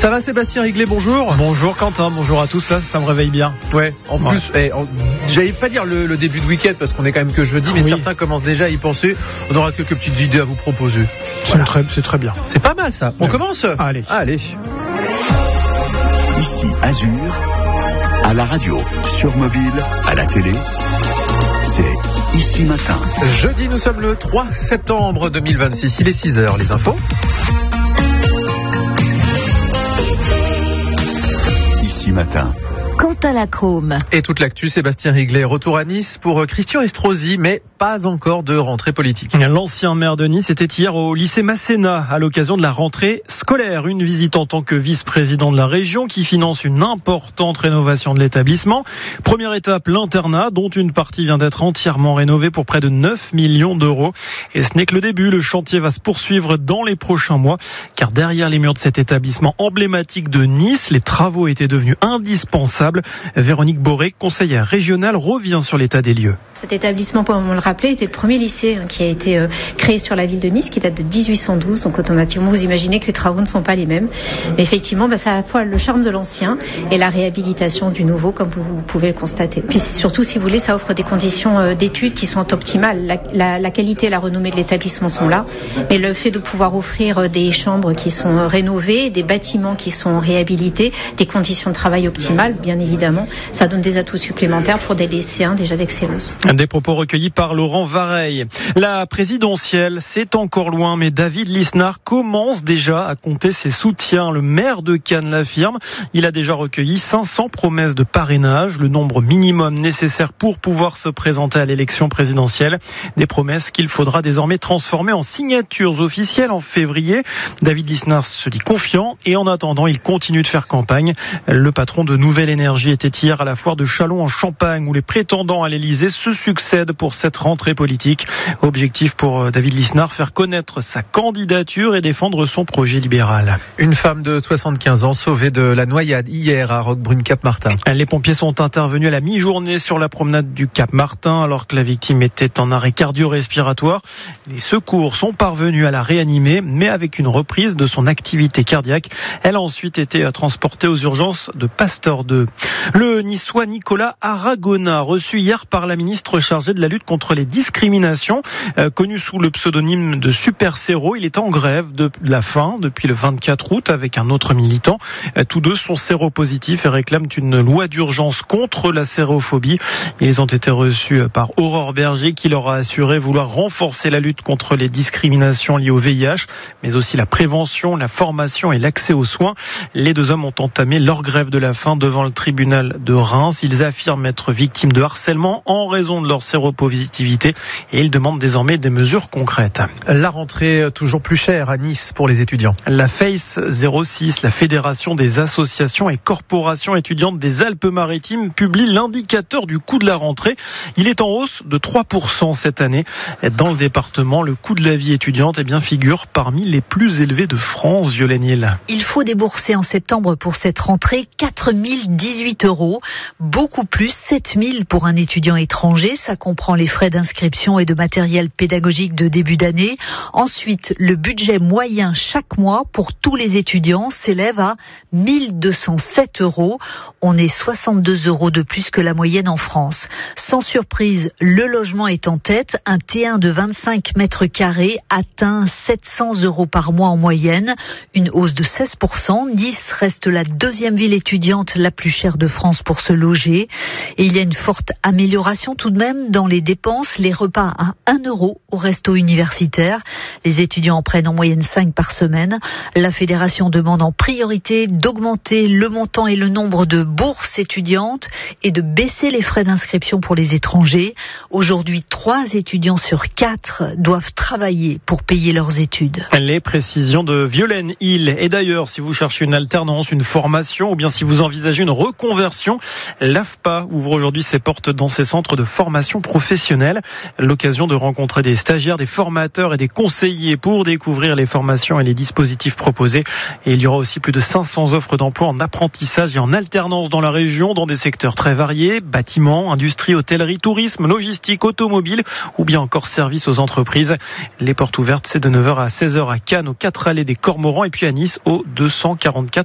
Ça va Sébastien Riglet, bonjour. Bonjour Quentin, bonjour à tous, là ça me réveille bien. Ouais, en plus, j'allais pas dire le début de week-end parce qu'on est quand même que jeudi, mais certains commencent déjà à y penser. On aura quelques petites idées à vous proposer. Voilà. C'est très bien. C'est pas mal ça. On commence ? Allez. Ici Azur, à la radio, sur mobile, à la télé, c'est Ici Matin. Jeudi, nous sommes le 3 septembre 2026, il est 6h, les infos. Ici Matin. Quentin Lacrome. Et toute l'actu, Sébastien Riglet, retour à Nice pour Christian Estrosi, mais pas encore de rentrée politique. L'ancien maire de Nice était hier au lycée Masséna à l'occasion de la rentrée scolaire. Une visite en tant que vice-président de la région qui finance une importante rénovation de l'établissement. Première étape, l'internat dont une partie vient d'être entièrement rénovée pour près de 9 millions d'euros. Et ce n'est que le début, le chantier va se poursuivre dans les prochains mois car derrière les murs de cet établissement emblématique de Nice, les travaux étaient devenus indispensables. Véronique Boré, conseillère régionale, revient sur l'état des lieux. Cet établissement, pour me le rappeler, était le premier lycée qui a été créé sur la ville de Nice, qui date de 1812. Donc automatiquement, vous imaginez que les travaux ne sont pas les mêmes. Mais effectivement, c'est à la fois le charme de l'ancien et la réhabilitation du nouveau, comme vous pouvez le constater. Puis surtout, si vous voulez, ça offre des conditions d'études qui sont optimales. La qualité et la renommée de l'établissement sont là. Mais le fait de pouvoir offrir des chambres qui sont rénovées, des bâtiments qui sont réhabilités, des conditions de travail optimales, bien évidemment, ça donne des atouts supplémentaires pour des lycéens déjà d'excellence. Des propos recueillis par Laurent Vareille. La présidentielle, c'est encore loin, mais David Lisnard commence déjà à compter ses soutiens. Le maire de Cannes l'affirme. Il a déjà recueilli 500 promesses de parrainage, le nombre minimum nécessaire pour pouvoir se présenter à l'élection présidentielle. Des promesses qu'il faudra désormais transformer en signatures officielles en février. David Lisnard se dit confiant et en attendant, il continue de faire campagne. Le patron de Nouvelle Énergie était hier à la foire de Châlons en Champagne où les prétendants à l'Élysée se succèdent pour cette rentrée politique. Objectif pour David Lisnard, faire connaître sa candidature et défendre son projet libéral. Une femme de 75 ans sauvée de la noyade hier à Roquebrune-Cap-Martin. Les pompiers sont intervenus à la mi-journée sur la promenade du Cap-Martin alors que la victime était en arrêt cardio-respiratoire. Les secours sont parvenus à la réanimer mais avec une reprise de son activité cardiaque. Elle a ensuite été transportée aux urgences de Pasteur 2. Le niçois Nicolas Aragona, reçu hier par la ministre chargée de la lutte contre les discriminations, connu sous le pseudonyme de Super Séro. Il est en grève de la faim depuis le 24 août avec un autre militant. Tous deux sont séropositifs et réclament une loi d'urgence contre la sérophobie. Ils ont été reçus par Aurore Berger qui leur a assuré vouloir renforcer la lutte contre les discriminations liées au VIH, mais aussi la prévention, la formation et l'accès aux soins. Les deux hommes ont entamé leur grève de la faim devant le tribunal de Reims. Ils affirment être victimes de harcèlement en raison de leur séropositivité et ils demandent désormais des mesures concrètes. La rentrée toujours plus chère à Nice pour les étudiants. La FACE 06, la Fédération des associations et corporations étudiantes des Alpes-Maritimes, publie l'indicateur du coût de la rentrée. Il est en hausse de 3% cette année. Dans le département, le coût de la vie étudiante figure parmi les plus élevés de France, Violaine Hill. Il faut débourser en septembre pour cette rentrée 4 018 €, beaucoup plus 7 000 pour un étudiant étranger. Ça comprend les frais d'inscription et de matériel pédagogique de début d'année. Ensuite, le budget moyen chaque mois pour tous les étudiants s'élève à 1 207 €. On est 62 € de plus que la moyenne en France. Sans surprise, le logement est en tête. Un T1 de 25 mètres carrés atteint 700 € par mois en moyenne, une hausse de 16%. Nice reste la deuxième ville étudiante la plus chère de France pour se loger. Et il y a une forte amélioration tout de même dans les dépenses. Les repas à 1 € au resto universitaire. Les étudiants en prennent en moyenne 5 par semaine. La fédération demande en priorité d'augmenter le montant et le nombre de bourses étudiantes et de baisser les frais d'inscription pour les étrangers. Aujourd'hui, 3 étudiants sur 4 doivent travailler pour payer leurs études. Les précisions de Violaine Hill. Et d'ailleurs, si vous cherchez une alternance, une formation, ou bien si vous envisagez une reconversion, l'AFPA ouvre aujourd'hui ses portes dans ses centres de formation professionnelle. L'occasion de rencontrer des stagiaires, des formateurs et des conseillers pour découvrir les formations et les dispositifs proposés. Et il y aura aussi plus de 500 offres d'emploi en apprentissage et en alternance dans la région, dans des secteurs très variés, bâtiments, industrie, hôtellerie, tourisme, logistique, automobile ou bien encore services aux entreprises. Les portes ouvertes, c'est de 9h à 16h à Cannes, aux 4 allées des Cormorans et puis à Nice au 244